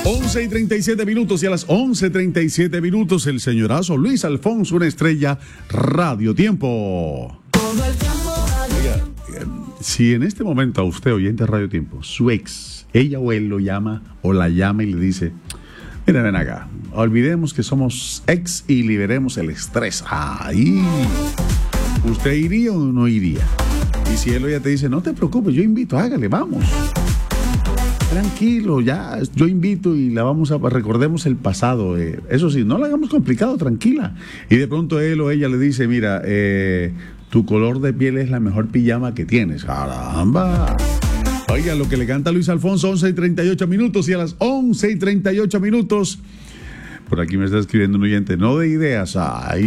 11:37 y a las 11:37 el señorazo Luis Alfonso, una estrella, Radio Tiempo. Todo el tiempo Radio. Si en este momento a usted, oyente de Radio Tiempo, su ex, ella o él lo llama o la llama y le dice: mira, ven acá, olvidemos que somos ex y liberemos el estrés. Ahí, ¿usted iría o no iría? Y si él o ella te dice: no te preocupes, yo invito, hágale, vamos. Tranquilo, ya, yo invito y recordemos el pasado. Eso sí, no lo hagamos complicado, tranquila. Y de pronto él o ella le dice: mira, tu color de piel es la mejor pijama que tienes. ¡Caramba! Oiga, lo que le canta Luis Alfonso, 11:38 y a las 11:38. Por aquí me está escribiendo un oyente: no de ideas. Ay.